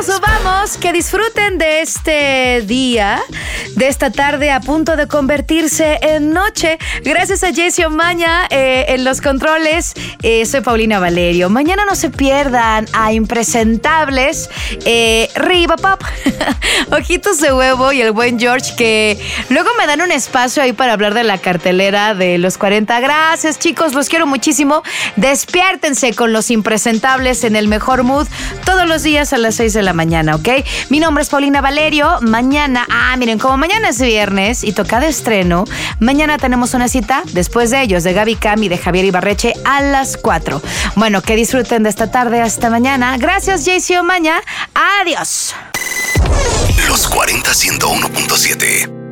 vamos. Que disfruten de este día, de esta tarde a punto de convertirse en noche. Gracias a Jessy Omaña en los controles. Soy Paulina Valerio. Mañana no se pierdan a Impresentables, Riva Pop, Ojitos de Huevo y el buen George, que luego me dan un espacio ahí para hablar de la cartelera de los 40. Gracias, chicos, los quiero muchísimo. Despiértense con los Impresentables en el mejor mood todos los días a las 6 de la mañana, ¿ok? Mi nombre es Paulina Valerio. Mañana, miren, como mañana es viernes y toca de estreno, mañana tenemos una cita después de ellos, de Gaby Cam y de Javier Ibarreche a las 4. Bueno, que disfruten de esta tarde hasta mañana. Gracias, Jessy Omaña. Adiós. Los 40 101.7